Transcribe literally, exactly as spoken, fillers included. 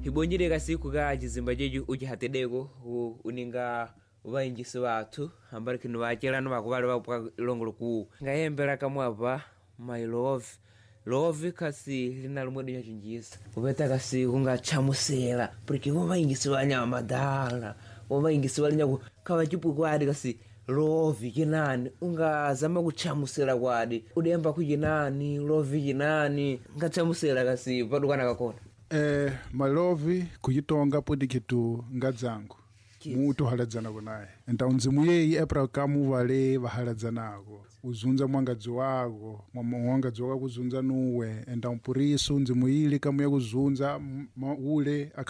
hibonjire kasi kuga jizimba jeju uji hatedego uninga ubaingisi watu ambari kinu wachela no bakubale bakwa longolo ku ngayembera kamwapa my love love kasi lina lumwedo nyachinjisa ubeta kasi kunga chamusela porque ubaingisi wanyama dala ubaingisi walinya kawa chipu kwadi kasi love kinani unga zama kuchamusela kwadi udemba kujinani love kinani ngachamusela kasi padukana kakona. Eh, malovi kuyitonga podi kitu ngadzangu mutu haladzana kunaye enta unzimu yeyi epra kamu vale vahaladzanako uzunza mwangadzi wako mwangadzi wako kuzunza nuwe enta mpurisu unzimu yili kamu ya kuzunza ule